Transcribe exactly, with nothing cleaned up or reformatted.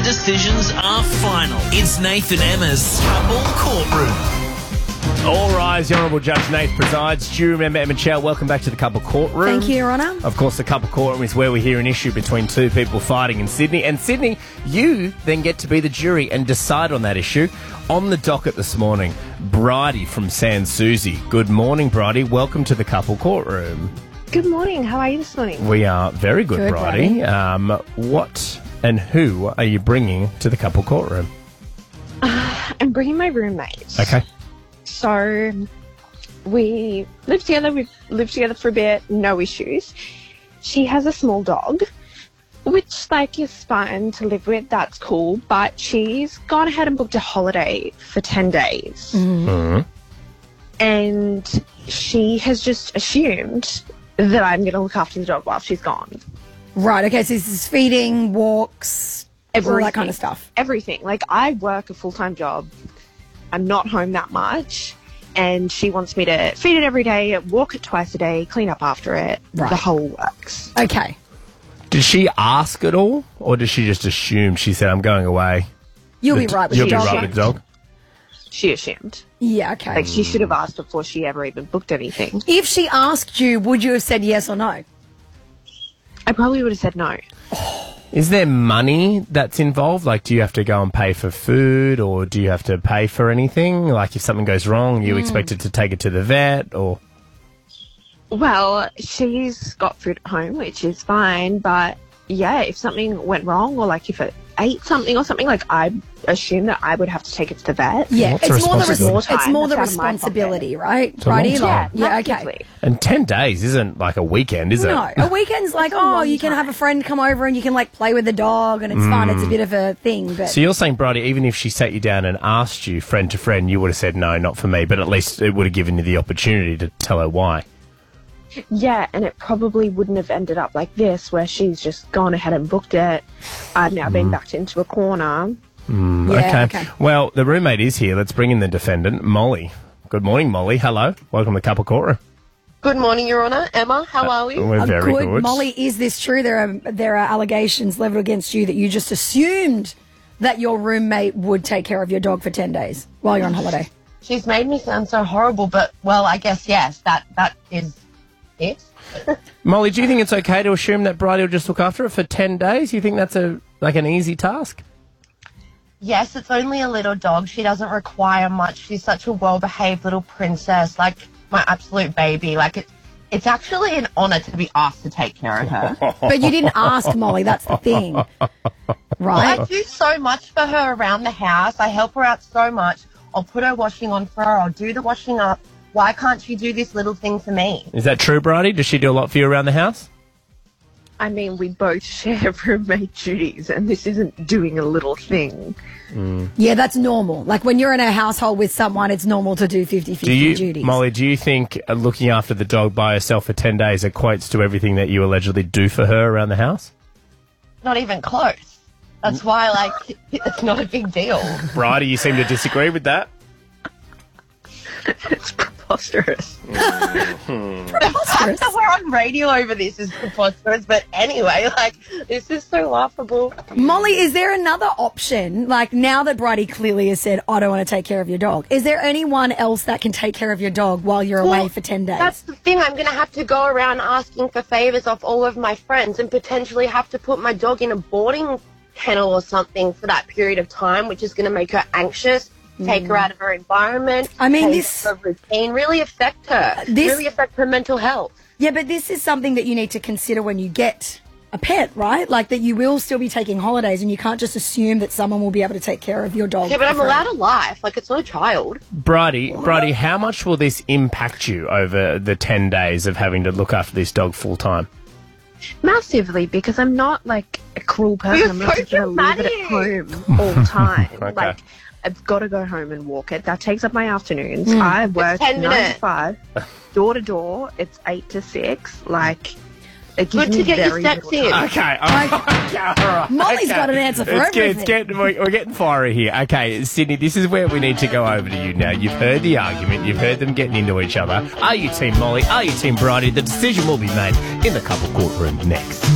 decisions are final. It's Nathan Emma's Couple Courtroom. All rise, the Honourable Judge Nath presides. Jury member Emma Chow, welcome back to the Couple Courtroom. Thank you, Your Honour. Of course, the Couple Courtroom is where we hear an issue between two people fighting in Sydney. And Sydney, you then get to be the jury and decide on that issue. On the docket this morning, Bridie from Sans Souci. Good morning, Bridie. Welcome to the Couple Courtroom. Good morning. How are you this morning? We are very good, Good, Bridie. Um, what and who are you bringing to the Couple Courtroom? Uh, I'm bringing my roommate. Okay. So we live together. We've lived together for a bit. No issues. She has a small dog, which like is fine to live with. That's cool. But she's gone ahead and booked a holiday for ten days. Mm-hmm. And she has just assumed that I'm going to look after the dog while she's gone. Right, okay, so this is feeding, walks, all Everything. that kind of stuff. Everything. Like, I work a full-time job. I'm not home that much. And she wants me to feed it every day, walk it twice a day, clean up after it. Right. The whole works. Okay. Did she ask at all, or did she just assume? She said, I'm going away. You'll The be right d- with You'll the be dog. right with the dog. She assumed. Yeah, okay. Like, she should have asked before she ever even booked anything. If she asked you, would you have said yes or no? I probably would have said no. Is there money that's involved? Like, do you have to go and pay for food, or do you have to pay for anything? Like, if something goes wrong, you expected to take it to the vet, or... Well, she's got food at home, which is fine. But, yeah, if something went wrong, or, like, if it ate something or something, like, I assume that I would have to take it to the vet. Yeah, What's it's the more the res- responsibility? it's more the That's out of my responsibility, right? a long Righty? time. Yeah, yeah, okay. massively. And ten days isn't like a weekend, is No, it? a weekend's like, a oh, long you can time. have a friend come over and you can like play with the dog and it's fun. It's a bit of a thing, but So you're saying, Bridie, even if she sat you down and asked you friend to friend, you would have said, no, not for me, but at least it would have given you the opportunity to tell her why. Yeah, and it probably wouldn't have ended up like this, where she's just gone ahead and booked it. I've now been backed into a corner. Mm, Yeah, okay. okay. Well, the roommate is here. Let's bring in the defendant, Molly. Good morning, Molly. Hello. Welcome to Couple Courtroom. Good morning, Your Honour. Emma, how are we? We're Uh, very good. good. Molly, is this true? There are there are allegations levelled against you that you just assumed that your roommate would take care of your dog for ten days while you're on holiday. She's made me sound so horrible, but, well, I guess, yes, that that is it. Molly, do you think it's okay to assume that Bridie will just look after it for ten days? You think that's a like an easy task? Yes, it's only a little dog. She doesn't require much. She's such a well-behaved little princess, like my absolute baby. Like, it, it's actually an honour to be asked to take care of her. But you didn't ask, Molly. That's the thing, right? I do so much for her around the house. I help her out so much. I'll put her washing on for her. I'll do the washing up. Why can't she do this little thing for me? Is that true, Bridie? Does she do a lot for you around the house? I mean, we both share roommate duties, and this isn't doing a little thing. Yeah, that's normal. Like when you're in a household with someone, it's normal to do fifty-fifty Do you, duties. Molly, do you think uh, looking after the dog by herself for ten days equates to everything that you allegedly do for her around the house? Not even close. That's why, like, it's not a big deal. Bridie, you seem to disagree with that. It's preposterous. Preposterous. That we're on radio over this is preposterous, but anyway, like, this is so laughable. Molly, is there another option? Like now that Bridie clearly has said, I don't want to take care of your dog. Is there anyone else that can take care of your dog while you're Well, away for ten days? That's the thing. I'm going to have to go around asking for favours off all of my friends and potentially have to put my dog in a boarding kennel or something for that period of time, which is going to make her anxious, take her out of her environment. I mean, change this- her routine, really affect her, This- really affect her mental health. Yeah, but this is something that you need to consider when you get a pet, right? Like that you will still be taking holidays and you can't just assume that someone will be able to take care of your dog. Yeah, but I'm for free. allowed a life. Like, it's not a child. Bridie, Bridie, how much will this impact you over the ten days of having to look after this dog full time? Massively, because I'm not like a cruel person. You're I'm not so just going to leave it at home all the time. Okay. Like, I've got to go home and walk it. That takes up my afternoons. I work ten nine minutes. to five, door to door. It's eight to six. Like, it gives Good me to get your very steps little in. time. Okay, okay, all right. Molly's okay. got an answer for it's get- everything. It's getting, we're, we're getting fiery here. Okay, Sydney, this is where we need to go over to you now. You've heard the argument. You've heard them getting into each other. Are you Team Molly? Are you Team Bridie? The decision will be made in the Couple Courtroom next.